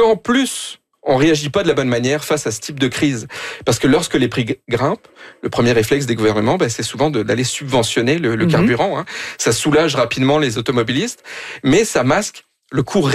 qu'en plus, on réagit pas de la bonne manière face à ce type de crise. Parce que lorsque les prix grimpent, le premier réflexe des gouvernements, c'est souvent d'aller subventionner le carburant. Ça soulage rapidement les automobilistes, mais ça masque le coût